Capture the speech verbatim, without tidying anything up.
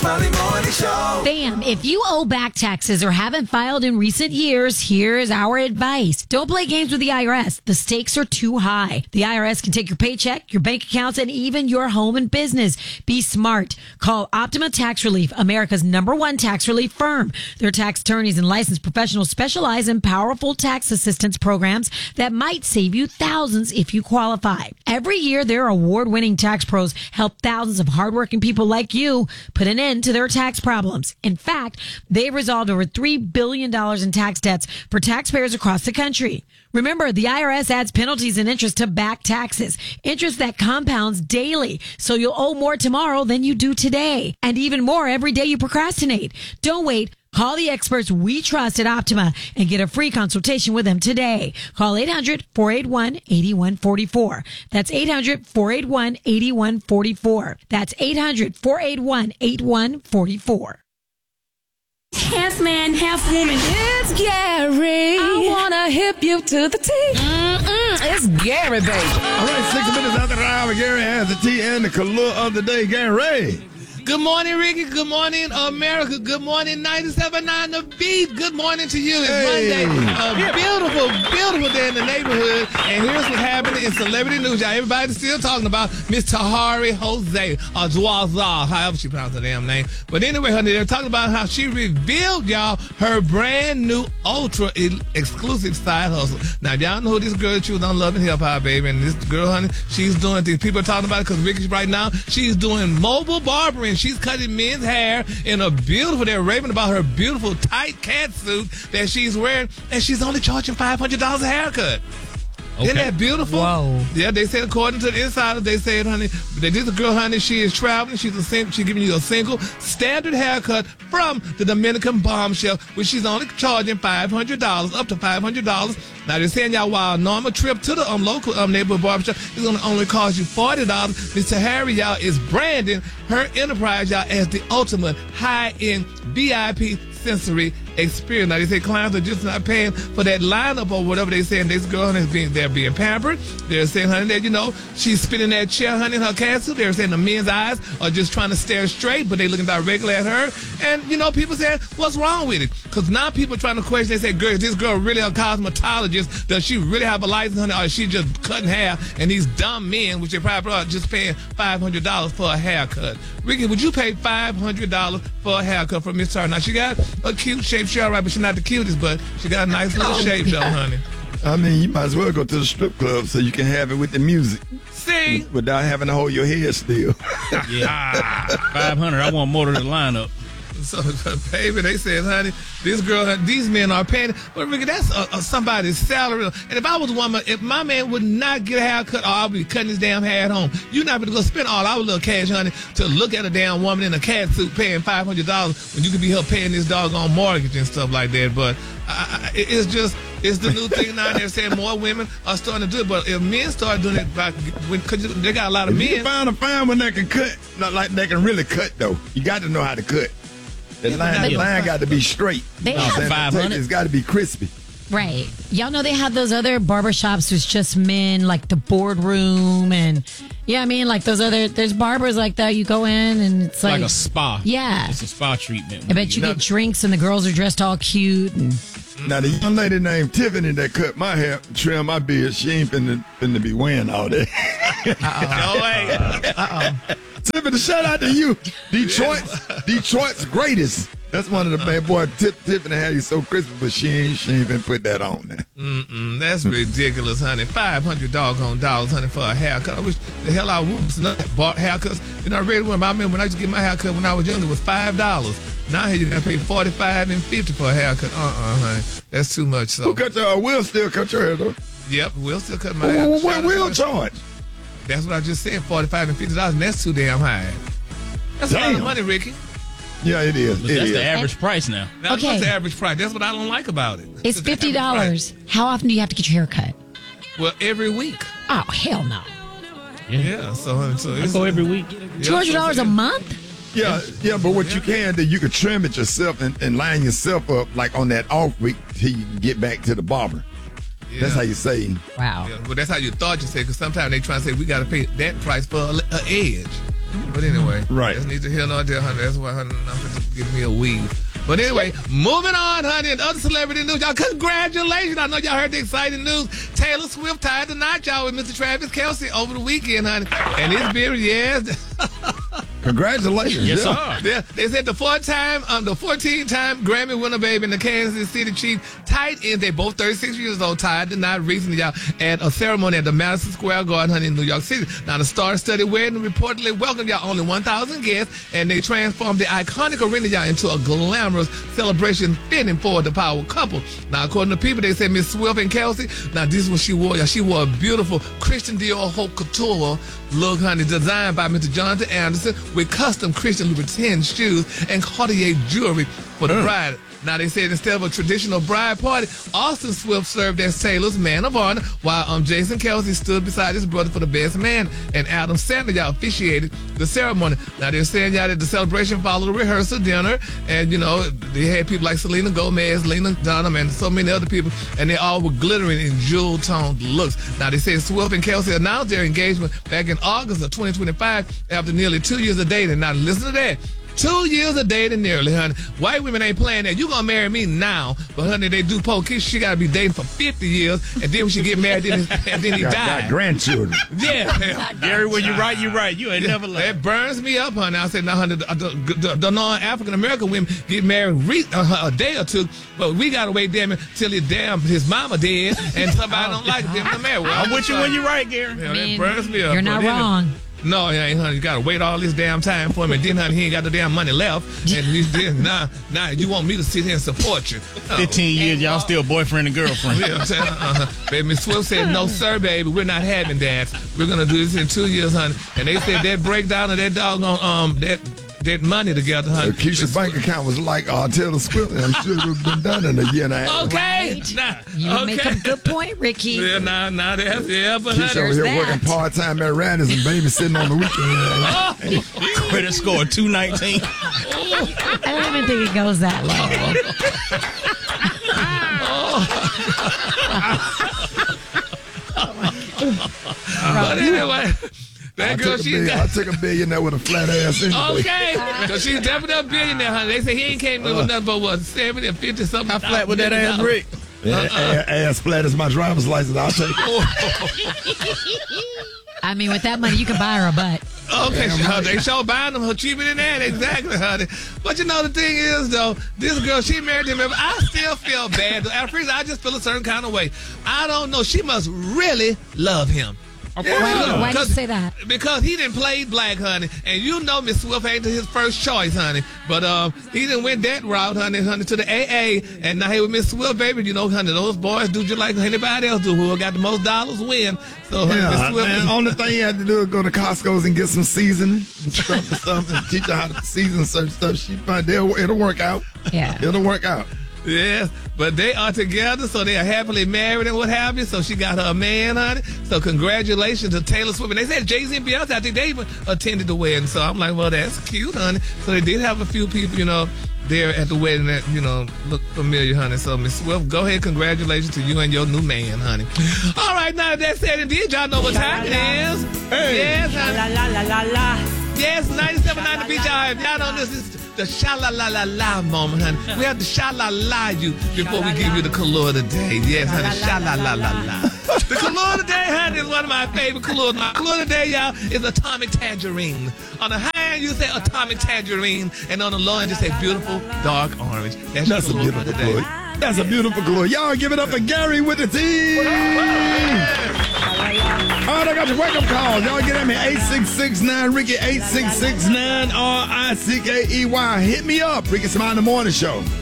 Molly Morning Show. Bam, if you owe back taxes or haven't filed in recent years, here's our advice. Don't play games with the I R S. The stakes are too high. The I R S can take your paycheck, your bank accounts, and even your home and business. Be smart. Call Optima Tax Relief, America's number one tax relief firm. Their tax attorneys and licensed professionals specialize in powerful tax assistance programs that might save you thousands if you qualify. Every year, their award-winning tax pros help thousands of hardworking people like you put an end to their tax problems. In fact, they've resolved over three billion dollars in tax debts for taxpayers across the country. Remember, the I R S adds penalties and interest to back taxes, interest that compounds daily, so you'll owe more tomorrow than you do today, and even more every day you procrastinate. Don't wait. Call the experts we trust at Optima and get a free consultation with them today. Call eight hundred, four eight one, eight one four four. That's eight hundred, four eight one, eight one four four. That's eight hundred, four eight one, eight one four four. Half man, half woman. It's Gary. I wanna hip you to the T. Mm-mm, it's Gary, baby. All right, six minutes after the hour, Gary has the tea and the color of the day. Gary. Good morning, Ricky. Good morning, America. Good morning, ninety-seven point nine The Beat. Good morning to you. It's Hey. Monday. A beautiful, beautiful day in the neighborhood. And here's what's happening in celebrity news. Y'all, everybody's still talking about Miss Tahari Jose, or Dwaza, however she pronounced her damn name. But anyway, honey, they're talking about how she revealed, y'all, her brand new ultra exclusive side hustle. Now, y'all know who this girl is. She was on Love and Hip Hop, baby. And this girl, honey, she's doing things. People are talking about it because Ricky, right now, she's doing mobile barbering. She's cutting men's hair in a beautiful, they're raving about her beautiful tight cat suit that she's wearing, and she's only charging five hundred dollars a haircut. Okay. Isn't that beautiful? Whoa. Yeah, they said, according to the insiders, they said, honey, that this girl, honey, she is traveling. She's a sing- she's giving you a single standard haircut from the Dominican Bombshell, which she's only charging five hundred dollars, up to five hundred dollars. Now, they're saying, y'all, while a normal trip to the um, local um, neighborhood barbershop is going to only cost you forty dollars, Miss Tahari, y'all, is branding her enterprise, y'all, as the ultimate high-end V I P sensory experience. Now, they say clients are just not paying for that lineup or whatever they saying. This girl, honey, is being, they're being pampered. They're saying, honey, that, you know, she's spinning that chair, honey, in her castle. They're saying the men's eyes are just trying to stare straight, but they looking directly at her. And, you know, people saying, what's wrong with it? Because now people are trying to question. They say, girl, is this girl really a cosmetologist? Does she really have a license, honey, or is she just cutting hair? And these dumb men, which they probably are, just paying five hundred dollars for a haircut. Ricky, would you pay five hundred dollars for a haircut for Miss Tahari? Now, she got a cute shape. She all right, but she's not the cutest, but she got a nice little shape, though, honey. I mean, you might as well go to the strip club so you can have it with the music. See? Without having to hold your head still. Yeah. five hundred. I want more to the lineup. So, baby, they said, honey, this girl, these men are paying. But, Ricky, that's a, a somebody's salary. And if I was a woman, if my man would not get a haircut, or I'll be cutting his damn hair at home. You're not going to go spend all our little cash, honey, to look at a damn woman in a cat suit paying five hundred dollars when you could be her paying this doggone mortgage and stuff like that. But I, I, it's just, it's the new thing now. They're saying more women are starting to do it. But if men start doing it, because they got a lot of If men. you can find a fine one that can cut, not like they can really cut, though. You got to know how to cut. The Yeah, line, the but- line got to be straight. They You know what I'm have- saying? five hundred. It's got to be crispy. Right. Y'all know they have those other barbershops with just men, like the boardroom, and yeah, I mean, like those other, there's barbers like that. You go in and it's like, Like a spa. Yeah. It's a spa treatment. I bet you get drinks and the girls are dressed all cute. And Now, the young lady named Tiffany that cut my hair, trim my beard, she ain't finna, finna be wearing all that. No way. uh-oh. Tiffany, shout out to you. Detroit, Detroit's greatest. That's one of the bad boy. Tip, Tiffany had you so crispy, but she ain't, she ain't been put that on there. Mm-mm, that's ridiculous, honey. five hundred doggone dollars, honey, for a haircut. I wish the hell I was not bought haircuts. You know, I really when I remember when I used to get my haircut when I was younger, it was five dollars. Now you got to pay forty-five dollars and fifty dollars for a haircut. Uh-uh, honey. That's too much. So. Who cut your, uh, Will still cut your hair, though? Yep, Will still cut my Well, hair. what what Will charge? That's what I just said, forty-five dollars and fifty dollars, and that's too damn high. That's a lot of Damn. money, Ricky. Yeah, it is. But It that's is. the average price now. Now, Okay. what's the average price? That's what I don't like about it. it's the fifty average dollars. How often do you have to get your hair cut? price. Well, every week. Oh, hell no. Yeah, so, so I it's go every week. two hundred dollars a month? Yeah, yeah, but what you can do, you can trim it yourself and, and line yourself up like on that off week till you can get back to the barber. Yeah. That's how you save. Wow. Yeah, well, that's how you thought you said, because sometimes they try to say we got to pay that price for a, a edge. But anyway, Right. That's neither here nor there, honey. That's why, honey, I'm going to give me a weave. But anyway, moving on, honey, and other celebrity news. Y'all, congratulations. I know y'all heard the exciting news. Taylor Swift tied the knot, y'all, with Mister Travis Kelce over the weekend, honey. And it's been, yes. Congratulations. Yes, yeah. sir. Yeah, they said the four-time, um, the fourteen-time Grammy winner, baby, and the Kansas City Chiefs tight ends. They both thirty-six years old, tied the knot recently, y'all, at a ceremony at the Madison Square Garden, honey, in New York City. Now, the star-studded wedding reportedly welcomed y'all only one thousand guests, and they transformed the iconic arena, y'all, into a glamorous celebration fitting for the power couple. Now, according to people, they said Miss Swift and Kelce. Now, this is what she wore, y'all. She wore a beautiful Christian Dior Haute Couture look, honey, designed by Mister Jonathan Anderson with custom Christian Louboutin shoes and Cartier jewelry for the bride. Now, they said instead of a traditional bride party, Austin Swift served as Taylor's man of honor, while um, Jason Kelce stood beside his brother for the best man, and Adam Sandler, y'all, officiated the ceremony. Now, they're saying, y'all, that the celebration followed a rehearsal dinner, and, you know, they had people like Selena Gomez, Lena Dunham, and so many other people, and they all were glittering in jewel-toned looks. Now, they said Swift and Kelce announced their engagement back in August of twenty twenty-five after nearly two years of dating. Now, listen to that. Two years of dating nearly, honey. White women ain't playing that. You gonna marry me now, but honey, they do poke kiss. She gotta be dating for fifty years, and then when she get married, then, and then he Got, died. got grandchildren. Yeah, Gary, when you right, you right. You ain't never lied. that burns me up, honey. I said, now, honey, the, the, the, the non-African American women get married re- uh, a day or two, but we gotta wait damn till his damn his mama dead, and somebody don't like them to marry. Well, I'm with you when you right, Gary. Yeah, I mean, that burns me up. you're not But anyway, wrong. No, it ain't, honey. You gotta wait all this damn time for him, and then, honey, he ain't got the damn money left. And he, then, now, now you want me to sit here and support you? No. Fifteen years, y'all still boyfriend and girlfriend. You know what I'm saying? Uh-huh. Baby, Miss Swift said, no, sir, baby, we're not having that. We're gonna do this in two years, honey. And they said that breakdown of that doggone um that that money together, honey. Keisha's bank account was like uh, Taylor Swift. I'm sure it would have been done in a year and a half. Okay. Right. Nah, You okay. make a good point, Ricky. Yeah, nah, nah, that's yeah, but Keisha honey, over here that. working part-time at Radisson and babysitting on the weekend. Credit score two nineteen. I don't even think it goes that low. but anyway, that I girl, took, a she billion, I got. took a billionaire with a flat ass anyway. Okay, so she's definitely a billionaire, honey. They say he ain't came in with nothing but what, seventy or fifty something. How flat with that ass, Rick? Yeah, a- ass flat as my driver's license. I'll take it. I mean, with that money, you can buy her a butt. Okay, sure, they show buying them cheaper than that, exactly, honey. But you know the thing is though, this girl, she married him. I still feel bad. At first, I just feel a certain kind of way. I don't know. She must really love him. Why, why do you Because- say that? Because he didn't play black, honey, and you know Miss Swift ain't his first choice, honey. But um, he didn't went that route, honey, honey, to the A A, and now he with Miss Swift, baby. You know, honey, those boys do just like anybody else do. Who got the most dollars win. So honey, Miss Yeah, Swift, man, only thing you had to do is go to Costco's and get some seasoning and stuff and stuff and teach her how to season certain stuff. She find it'll, it'll work out. Yeah. It'll work out. yes, but they are together, so they are happily married and what have you. So she got her man, honey. So congratulations to Taylor Swift. And they said Jay-Z and Beyonce, I think they even attended the wedding. So I'm like, well, that's cute, honey. So they did have a few people, you know, there at the wedding that, you know, look familiar, honey. So Miss Swift, go ahead, congratulations to you and your new man, honey. All right, now that said, indeed, y'all know what time it is. Hey. Yes, honey. La la la la la. Yes, ninety-seven point nine The Beach Hour. If y'all don't know, this is the sha-la-la-la-la moment, honey. We have to sha-la-la you before we give you the color of the day. Yes, honey, sha-la-la-la-la. The color of the day, honey, is one of my favorite colors. My color of the day, y'all, is atomic tangerine. On the high end, you say atomic tangerine, and on the low end, you say beautiful dark orange. That's, That's a the color of beautiful the day. glory. That's a beautiful glory. Y'all give it up for Gary with the team. All right, I got your wake-up calls. Y'all get at me, eight six six nine Ricky, eight six six nine R I C K E Y. Hit me up, Ricky Smile in the Morning Show.